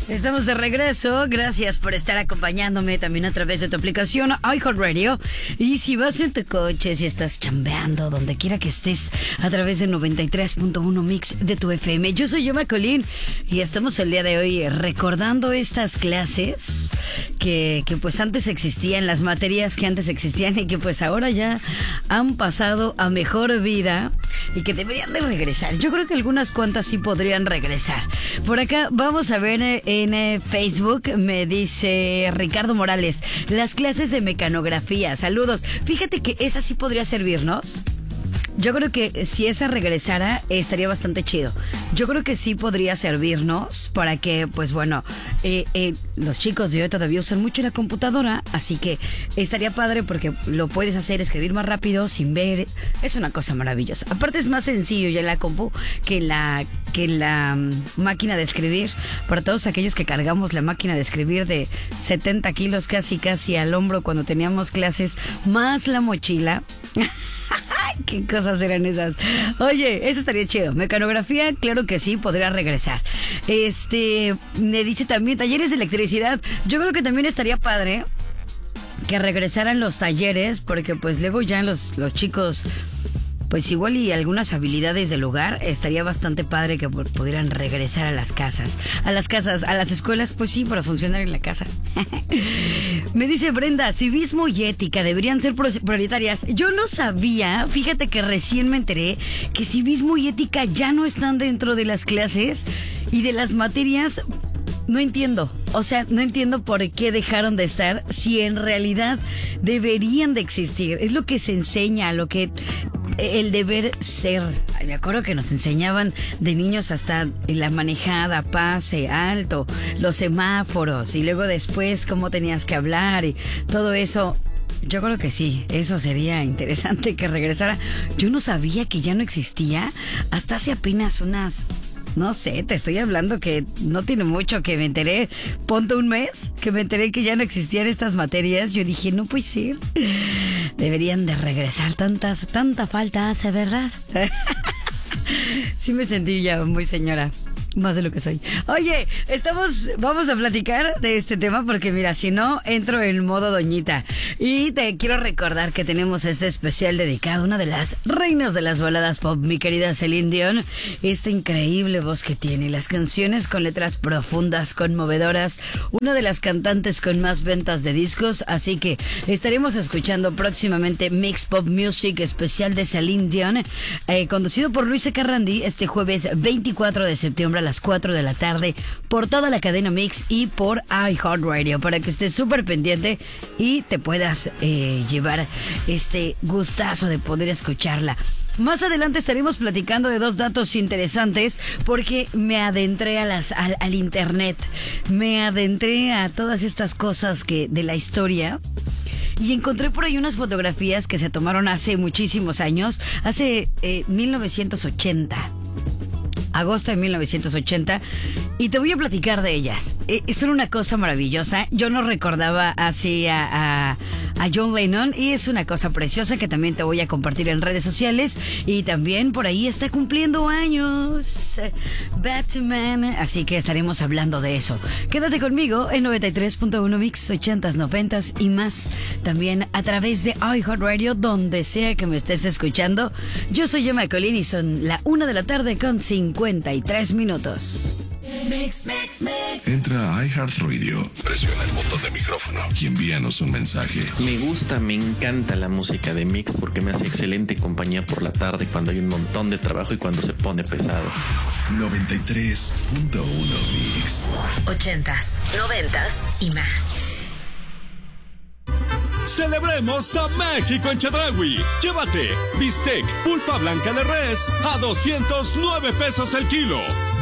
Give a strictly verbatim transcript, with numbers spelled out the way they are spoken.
Estamos de regreso, gracias por estar acompañándome también a través de tu aplicación iHeartRadio. Y si vas en tu coche, si estás chambeando, donde quiera que estés, a través de noventa y tres punto uno Mix de tu F M. Yo soy Yoma Colín y estamos el día de hoy recordando estas clases que, que pues antes existían, las materias que antes existían y que pues ahora ya han pasado a mejor vida y que deberían de regresar. Yo creo que algunas cuantas sí podrían regresar. Por acá vamos a ver eh, en eh, Facebook, me dice Ricardo Morales, las clases de mecanografía. Saludos. Fíjate que esa sí podría servirnos. Yo creo que si esa regresara, estaría bastante chido. Yo creo que sí podría servirnos para que, pues bueno, eh, eh, los chicos de hoy todavía usan mucho la computadora, así que estaría padre porque lo puedes hacer, escribir más rápido, sin ver. Es una cosa maravillosa. Aparte es más sencillo ya en la compu que la, que la um, máquina de escribir. Para todos aquellos que cargamos la máquina de escribir de setenta kilos casi casi al hombro cuando teníamos clases, más la mochila. ¿Qué cosas eran esas? Oye, eso estaría chido. Mecanografía, claro que sí, podría regresar. Este, me dice también talleres de electricidad. Yo creo que también estaría padre que regresaran los talleres, porque pues luego ya los, los chicos, pues igual y algunas habilidades del hogar, estaría bastante padre que pudieran regresar a las casas. A las casas, a las escuelas, pues sí, para funcionar en la casa. Me dice Brenda, civismo y ética deberían ser prioritarias. Yo no sabía, fíjate que recién me enteré que civismo y ética ya no están dentro de las clases y de las materias. No entiendo, o sea, no entiendo por qué dejaron de estar si en realidad deberían de existir. Es lo que se enseña, lo que... el deber ser. Me acuerdo que nos enseñaban de niños hasta la manejada, pase, alto, los semáforos y luego después cómo tenías que hablar y todo eso. Yo creo que sí, eso sería interesante que regresara. Yo no sabía que ya no existía hasta hace apenas unas... No sé, te estoy hablando que no tiene mucho que me enteré, ponte un mes, que me enteré que ya no existían estas materias. Yo dije, no puede ser. Deberían de regresar, tantas, tanta falta hace, ¿verdad? Sí me sentí ya muy señora. Más de lo que soy. Oye, estamos, vamos a platicar de este tema porque mira, si no, entro en modo doñita. Y te quiero recordar que tenemos este especial dedicado a una de las reinas de las baladas pop, mi querida Celine Dion. Esta increíble voz que tiene, las canciones con letras profundas, conmovedoras, una de las cantantes con más ventas de discos. Así que estaremos escuchando próximamente Mix Pop Music especial de Celine Dion, eh, conducido por Luisa Carrandi este jueves veinticuatro de septiembre a las cuatro de la tarde por toda la cadena Mix y por iHeartRadio, para que estés súper pendiente y te puedas eh, llevar este gustazo de poder escucharla. Más adelante estaremos platicando de dos datos interesantes porque me adentré a las, al, al internet, me adentré a todas estas cosas que de la historia. Y encontré por ahí unas fotografías que se tomaron hace muchísimos años, hace eh, mil novecientos ochenta. Agosto de mil novecientos ochenta, y te voy a platicar de ellas. Eh, son una cosa maravillosa. Yo no recordaba así a, a, a John Lennon y es una cosa preciosa que también te voy a compartir en redes sociales. Y también por ahí está cumpliendo años Batman, así que estaremos hablando de eso. Quédate conmigo en noventa y tres punto uno Mix, ochentas, noventas y más. También a través de iHeartRadio, donde sea que me estés escuchando. Yo soy Yoma Colín y son la una de la tarde con cincuenta y tres minutos. Mix, mix, mix. Entra a iHeartRadio, presiona el botón de micrófono y envíanos un mensaje. Me gusta, me encanta la música de Mix porque me hace excelente compañía por la tarde cuando hay un montón de trabajo y cuando se pone pesado. noventa y tres punto uno Mix. Ochentas, noventas y más. Celebremos a México en Chedraui. Llévate bistec, pulpa blanca de res a doscientos nueve pesos el kilo.